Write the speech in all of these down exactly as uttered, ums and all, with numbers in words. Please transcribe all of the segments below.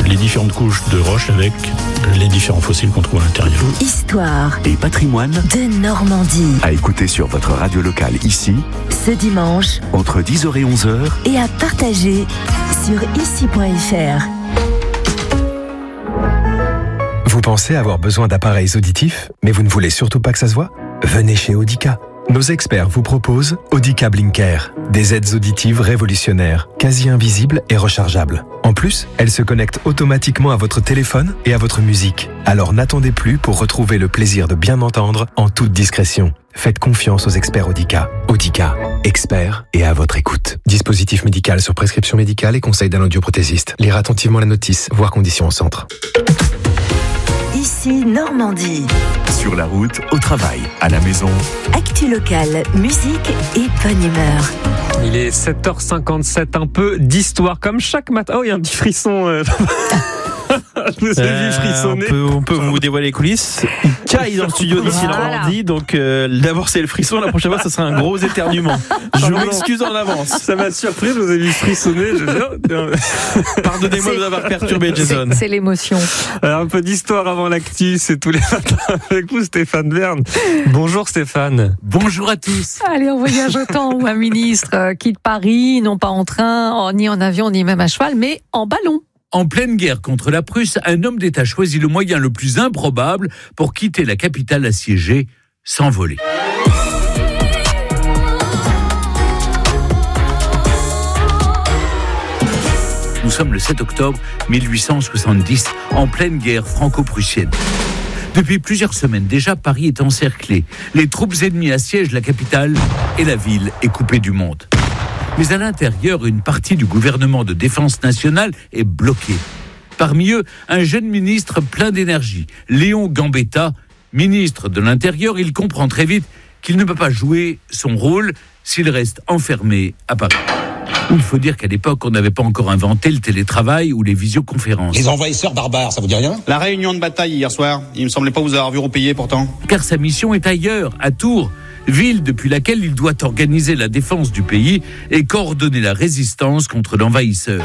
les différentes couches de roches avec les différents fossiles qu'on trouve à l'intérieur. Histoire et patrimoine de Normandie. À écouter sur votre radio locale ici, ce dimanche, entre dix heures et onze heures, et à partager sur ici point f r. Vous pensez avoir besoin d'appareils auditifs, mais vous ne voulez surtout pas que ça se voit ? Venez chez Audica. Nos experts vous proposent Audica Blinker, des aides auditives révolutionnaires, quasi invisibles et rechargeables. En plus, elles se connectent automatiquement à votre téléphone et à votre musique. Alors n'attendez plus pour retrouver le plaisir de bien entendre en toute discrétion. Faites confiance aux experts Audica. Audica, experts et à votre écoute. Dispositif médical sur prescription médicale et conseil d'un audioprothésiste. Lire attentivement la notice, voir conditions au centre. Ici Normandie. Sur la route, au travail, à la maison. Actu locale, musique et bonne humeur. Il est sept heures cinquante-sept, un peu d'histoire comme chaque matin. Oh, il y a un petit frisson. Euh... Je vous ai euh, vu frissonner. On peut, on peut vous dévoiler les coulisses. Il caille dans le studio d'ici voilà. Normandie. Donc euh, d'abord c'est le frisson. La prochaine fois ça sera un gros éternuement. Je m'excuse en avance. Ça m'a surpris. Je vous ai vu frissonner. Je... Pardonnez-moi de vous avoir perturbé, Jason. C'est, c'est l'émotion. Alors un peu d'histoire avant l'actu. C'est tous les matins avec vous, Stéphane Bern. Bonjour Stéphane. Bonjour à tous. Allez, on voyage autant où un ministre quitte Paris, non pas en train, ni en avion, ni même à cheval, mais en ballon. En pleine guerre contre la Prusse, un homme d'État choisit le moyen le plus improbable pour quitter la capitale assiégée, s'envoler. Nous sommes le sept octobre mille huit cent soixante-dix, en pleine guerre franco-prussienne. Depuis plusieurs semaines déjà, Paris est encerclé. Les troupes ennemies assiègent la capitale et la ville est coupée du monde. Mais à l'intérieur, une partie du gouvernement de défense nationale est bloquée. Parmi eux, un jeune ministre plein d'énergie, Léon Gambetta, ministre de l'Intérieur. Il comprend très vite qu'il ne peut pas jouer son rôle s'il reste enfermé à Paris. Il faut dire qu'à l'époque, on n'avait pas encore inventé le télétravail ou les visioconférences. Les envahisseurs barbares, ça vous dit rien ? La réunion de bataille hier soir, il me semblait pas vous avoir vu roupiller pourtant. Car sa mission est ailleurs, à Tours, ville depuis laquelle il doit organiser la défense du pays et coordonner la résistance contre l'envahisseur.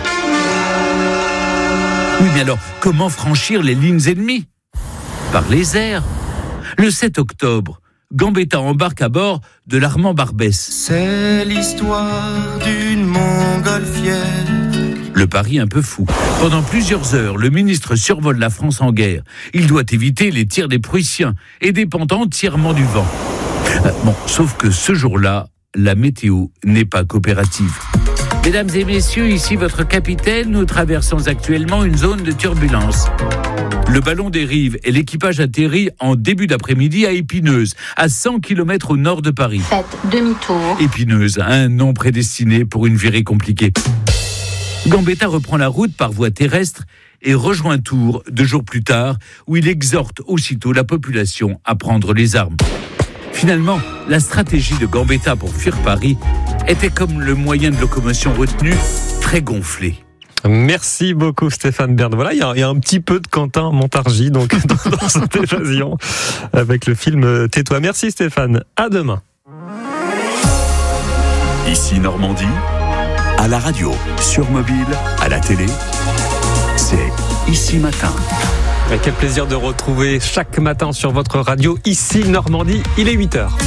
Oui, mais alors, comment franchir les lignes ennemies ? Par les airs. Le sept octobre, Gambetta embarque à bord de l'Armand Barbès. C'est l'histoire d'une montgolfière. Le pari un peu fou. Pendant plusieurs heures, le ministre survole la France en guerre. Il doit éviter les tirs des Prussiens et dépend entièrement du vent. Euh, bon, sauf que ce jour-là, la météo n'est pas coopérative. Mesdames et messieurs, ici votre capitaine, nous traversons actuellement une zone de turbulence. Le ballon dérive et l'équipage atterrit en début d'après-midi à Épineuses, à cent kilomètres au nord de Paris. Faites demi-tour. Épineuses, un nom prédestiné pour une virée compliquée. Gambetta reprend la route par voie terrestre et rejoint Tours deux jours plus tard, où il exhorte aussitôt la population à prendre les armes. Finalement, la stratégie de Gambetta pour fuir Paris était comme le moyen de locomotion retenu, très gonflé. Merci beaucoup Stéphane Bern. Voilà, il y, y a un petit peu de Quentin Montargis donc, dans, dans cette évasion avec le film Tais-toi. Merci Stéphane, à demain. Ici Normandie, à la radio, sur mobile, à la télé, c'est Ici Matin. Et quel plaisir de retrouver chaque matin sur votre radio Ici Normandie, il est huit heures.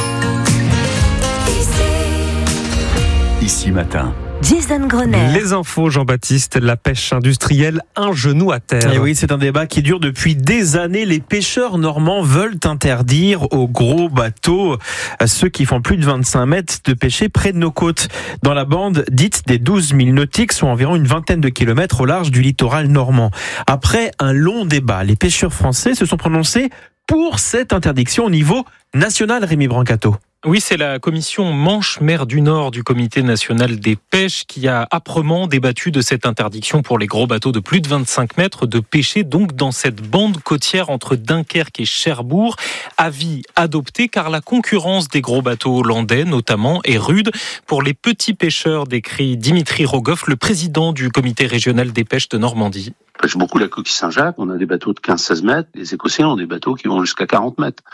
Ici Matin. Jason Grenet. Les infos, Jean-Baptiste, la pêche industrielle, un genou à terre. Et oui, c'est un débat qui dure depuis des années. Les pêcheurs normands veulent interdire aux gros bateaux, à ceux qui font plus de vingt-cinq mètres, de pêcher près de nos côtes. Dans la bande dite des douze milles nautiques, soit environ une vingtaine de kilomètres au large du littoral normand. Après un long débat, les pêcheurs français se sont prononcés pour cette interdiction au niveau national, Rémi Brancato. Oui, c'est la commission Manche-Mer du Nord du Comité national des pêches qui a âprement débattu de cette interdiction pour les gros bateaux de plus de vingt-cinq mètres de pêcher donc dans cette bande côtière entre Dunkerque et Cherbourg. Avis adopté car la concurrence des gros bateaux hollandais notamment est rude pour les petits pêcheurs, décrit Dimitri Rogoff, le président du Comité régional des pêches de Normandie. On pêche beaucoup la coquille Saint-Jacques, on a des bateaux de quinze à seize mètres, les Écossais ont des bateaux qui vont jusqu'à quarante mètres.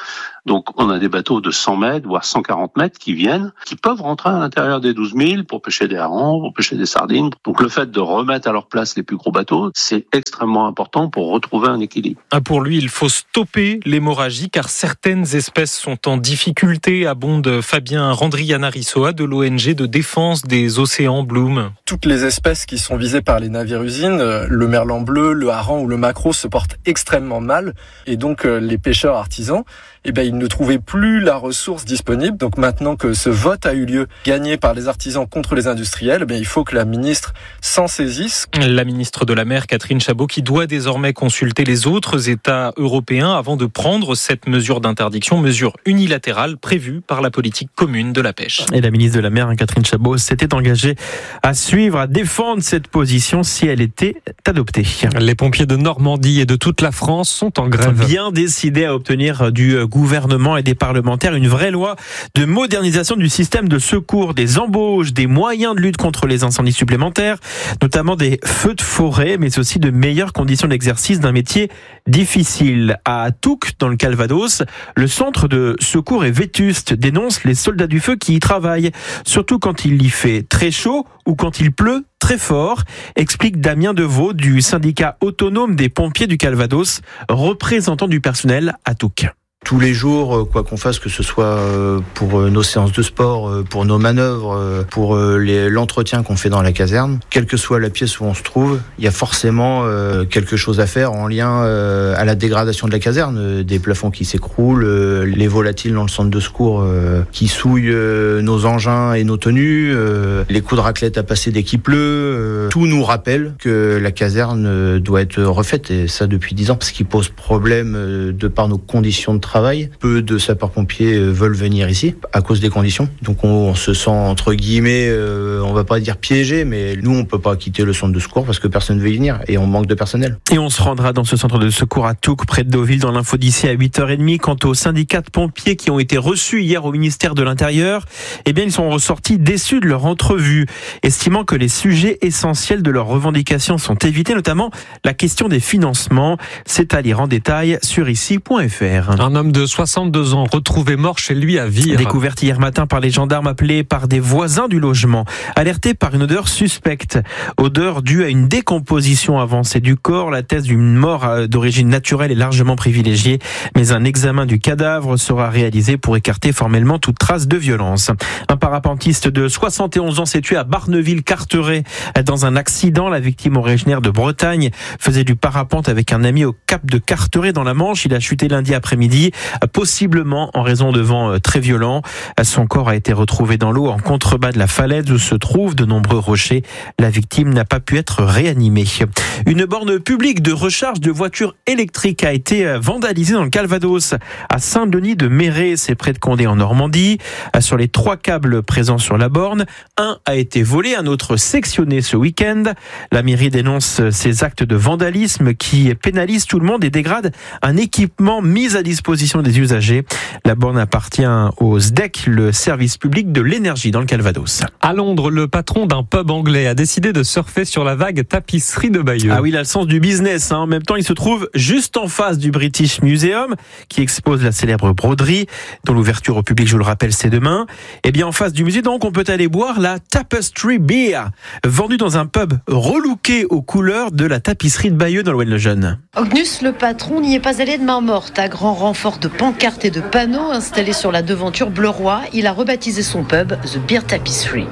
Donc on a des bateaux de cent mètres, voire cent quarante mètres qui viennent, qui peuvent rentrer à l'intérieur des douze mille pour pêcher des harengs, pour pêcher des sardines. Donc le fait de remettre à leur place les plus gros bateaux, c'est extrêmement important pour retrouver un équilibre. Ah, pour lui, il faut stopper l'hémorragie car certaines espèces sont en difficulté, abonde Fabien Randrianarisoa de l'O N G de défense des océans Bloom. Toutes les espèces qui sont visées par les navires-usines, le merlan bleu, le hareng ou le maquereau se portent extrêmement mal et donc les pêcheurs artisans, eh ben, ils ne trouvaient plus la ressource disponible. Donc maintenant que ce vote a eu lieu, gagné par les artisans contre les industriels, eh bien, il faut que la ministre s'en saisisse. La ministre de la Mer, Catherine Chabot, qui doit désormais consulter les autres États européens avant de prendre cette mesure d'interdiction, mesure unilatérale prévue par la politique commune de la pêche. Et la ministre de la Mer, Catherine Chabot, s'était engagée à suivre, à défendre cette position si elle était adoptée. Les pompiers de Normandie et de toute la France sont en grève. Bien décidés à obtenir du gouvernement et des parlementaires une vraie loi de modernisation du système de secours, des embauches, des moyens de lutte contre les incendies supplémentaires, notamment des feux de forêt, mais aussi de meilleures conditions d'exercice d'un métier difficile. À Touques, dans le Calvados, le centre de secours est vétuste, dénonce les soldats du feu qui y travaillent, surtout quand il y fait très chaud ou quand il pleut très fort, explique Damien Deveau du syndicat autonome des pompiers du Calvados, représentant du personnel à Touques. Tous les jours, quoi qu'on fasse, que ce soit pour nos séances de sport, pour nos manœuvres, pour les, l'entretien qu'on fait dans la caserne, quelle que soit la pièce où on se trouve, il y a forcément quelque chose à faire en lien à la dégradation de la caserne, des plafonds qui s'écroulent, les volatiles dans le centre de secours qui souillent nos engins et nos tenues, les coups de raclette à passer dès qu'il pleut. Tout nous rappelle que la caserne doit être refaite, et ça depuis dix ans, ce qui pose problème de par nos conditions de travail. Peu de sapeurs-pompiers veulent venir ici à cause des conditions. Donc on, on se sent entre guillemets, euh, on va pas dire piégé, mais nous on peut pas quitter le centre de secours parce que personne ne veut y venir et on manque de personnel. Et on se rendra dans ce centre de secours à Touques, près de Deauville, dans l'info d'ici à huit heures trente. Quant aux syndicats de pompiers qui ont été reçus hier au ministère de l'Intérieur, eh bien ils sont ressortis déçus de leur entrevue, estimant que les sujets essentiels de leurs revendications sont évités, notamment la question des financements. C'est à lire en détail sur ici point f r. Un homme de soixante-deux ans retrouvé mort chez lui à Vire. Découverte hier matin par les gendarmes appelés par des voisins du logement, alertés par une odeur suspecte. Odeur due à une décomposition avancée du corps. La thèse d'une mort d'origine naturelle est largement privilégiée, mais un examen du cadavre sera réalisé pour écarter formellement toute trace de violence. Un parapentiste de soixante et onze ans s'est tué à Barneville-Carteret dans un accident. La victime, originaire de Bretagne, faisait du parapente avec un ami au cap de Carteret dans la Manche. Il a chuté lundi après-midi, possiblement en raison de vents très violents. Son corps a été retrouvé dans l'eau en contrebas de la falaise où se trouvent de nombreux rochers. La victime n'a pas pu être réanimée. Une borne publique de recharge de voitures électriques a été vandalisée dans le Calvados, à Saint-Denis-de-Méré, c'est près de Condé en Normandie. Sur les trois câbles présents sur la borne, un a été volé, un autre sectionné ce week-end. La mairie dénonce ces actes de vandalisme qui pénalisent tout le monde et dégradent un équipement mis à disposition des usagers. La borne appartient au S D E C, le service public de l'énergie dans le Calvados. À Londres, le patron d'un pub anglais a décidé de surfer sur la vague tapisserie de Bayeux. Ah oui, il a le sens du business. Hein. En même temps, il se trouve juste en face du British Museum, qui expose la célèbre broderie, dont l'ouverture au public, je vous le rappelle, c'est demain. Et bien, en face du musée, donc, on peut aller boire la Tapestry Beer, vendue dans un pub relooké aux couleurs de la tapisserie de Bayeux dans l'Ouest-le-Jeune. Ognus, le patron, n'y est pas allé de main morte. À grand renfort de pancartes et de panneaux installés sur la devanture bleu-roi, il a rebaptisé son pub The Beer Tapestry.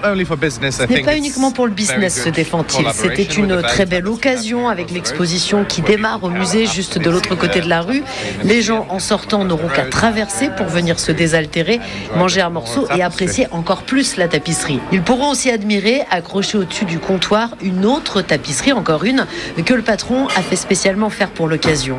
Ce n'est pas uniquement pour le business, se défend-il. C'était une très belle occasion avec l'exposition qui démarre au musée juste de l'autre côté de la rue. Les gens en sortant n'auront qu'à traverser pour venir se désaltérer, manger un morceau et apprécier encore plus la tapisserie. Ils pourront aussi admirer, accrochée au-dessus du comptoir, une autre tapisserie, encore une, que le patron a fait spécialement faire pour l'occasion.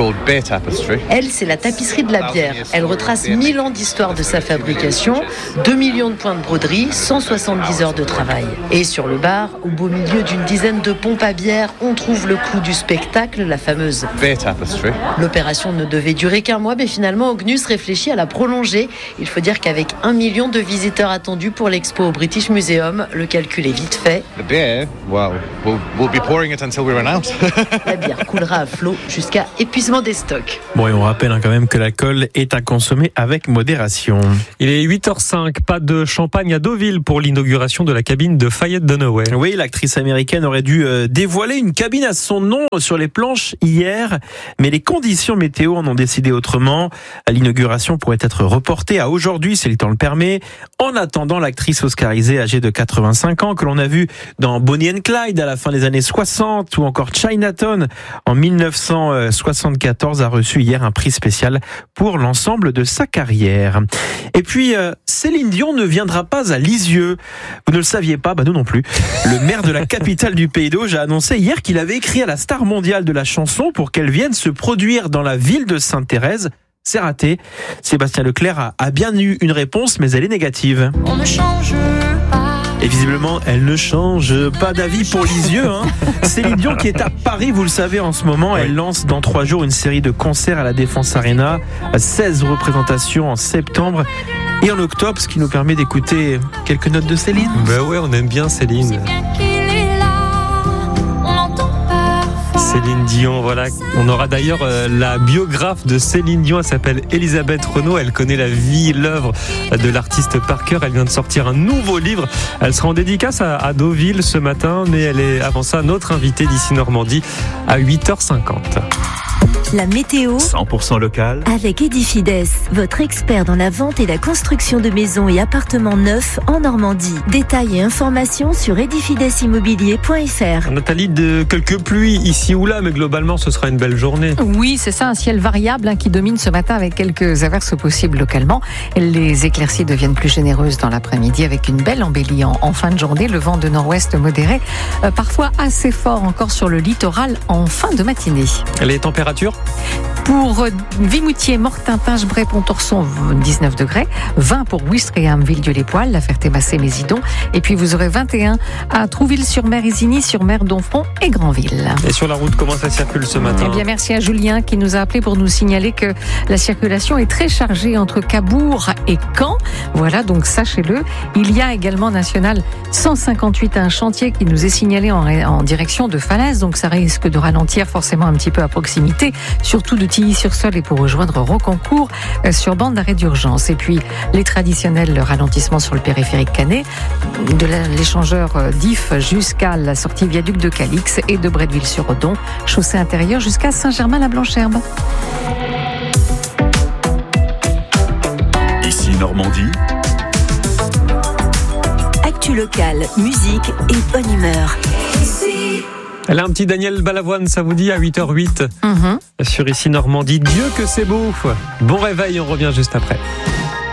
Elle, c'est la tapisserie de la bière. Elle retrace mille ans d'histoire de sa fabrication, deux millions de points de broderie, cent soixante-dix heures de travail. Et sur le bar, au beau milieu d'une dizaine de pompes à bière, on trouve le clou du spectacle, la fameuse Beer Tapestry. L'opération ne devait durer qu'un mois, mais finalement, Ognus réfléchit à la prolonger. Il faut dire qu'avec un million de visiteurs attendus pour l'expo au British Museum, le calcul est vite fait. The beer, well, we'll, we'll be pouring it until we run out. La bière coulera à flot jusqu'à épuisement des stocks. Bon, et on rappelle bien quand même que l'alcool est à consommer avec modération. Il est huit heures cinq, pas de champagne à Deauville pour l'inauguration de la cabine de Fayette Dunaway. Oui, l'actrice américaine aurait dû dévoiler une cabine à son nom sur les planches hier, mais les conditions météo en ont décidé autrement. L'inauguration pourrait être reportée à aujourd'hui si le temps le permet. En attendant, l'actrice oscarisée âgée de quatre-vingt-cinq ans que l'on a vue dans Bonnie and Clyde à la fin des années soixante ou encore Chinatown en mille neuf cent soixante-quatorze a reçu hier un prix spécial pour l'ensemble de sa carrière. Et puis, euh, Céline Dion ne viendra pas à Lisieux. Vous ne le saviez pas, bah nous non plus. Le maire de la capitale du Pays d'Auge a annoncé hier qu'il avait écrit à la star mondiale de la chanson pour qu'elle vienne se produire dans la ville de Sainte-Thérèse. C'est raté. Sébastien Leclerc a, a bien eu une réponse, mais elle est négative. On ne change pas. Et visiblement, elle ne change pas d'avis pour Lisieux. Hein. Céline Dion qui est à Paris, vous le savez en ce moment, elle lance dans trois jours une série de concerts à la Défense Arena, seize représentations en septembre et en octobre, ce qui nous permet d'écouter quelques notes de Céline. Ben ouais, on aime bien Céline. Céline Dion, voilà. On aura d'ailleurs euh, la biographe de Céline Dion. Elle s'appelle Elisabeth Renaud. Elle connaît la vie, l'œuvre de l'artiste par cœur. Elle vient de sortir un nouveau livre. Elle sera en dédicace à, à Deauville ce matin, mais elle est avant ça notre invitée d'ici Normandie à huit heures cinquante. La météo cent pour cent local avec Edifides, votre expert dans la vente et la construction de maisons et appartements neufs en Normandie. Détails et informations sur edifides immobilier point f r. Nathalie, de quelques pluies ici ou là, mais globalement ce sera une belle journée. Oui, c'est ça, un ciel variable hein, qui domine ce matin avec quelques averses possibles localement. Les éclaircies deviennent plus généreuses dans l'après-midi avec une belle embellie en, en fin de journée. Le vent de nord-ouest modéré, euh, parfois assez fort encore sur le littoral en fin de matinée. Les températures ? Pour Vimoutier, Mortintin, Bray, Pontorson, dix-neuf degrés. vingt pour Ouistreham, Villedieu-les-Poils, La Ferté-Massé, Mésidon. Et puis vous aurez vingt et un à Trouville-sur-Mer, Isigny-sur-Mer, Donfront et Granville. Et sur la route, comment ça circule ce matin ? Eh bien, merci à Julien qui nous a appelé pour nous signaler que la circulation est très chargée entre Cabourg et Caen. Voilà, donc sachez-le. Il y a également National cent cinquante-huit, un chantier qui nous est signalé en, en direction de Falaise. Donc ça risque de ralentir forcément un petit peu à proximité, surtout de Tilly-sur-Seul et pour rejoindre Rocancourt sur bande d'arrêt d'urgence. Et puis les traditionnels ralentissements sur le périphérique Canet, de l'échangeur d'I F jusqu'à la sortie viaduc de Calix et de Bretteville-sur-Odon, chaussée intérieure jusqu'à Saint-Germain-la-Blancherbe. Ici Normandie. Actu locale, musique et bonne humeur. Elle a un petit Daniel Balavoine, ça vous dit, à huit heures huit mm-hmm. sur Ici Normandie. Dieu que c'est beau. Bon réveil, on revient juste après.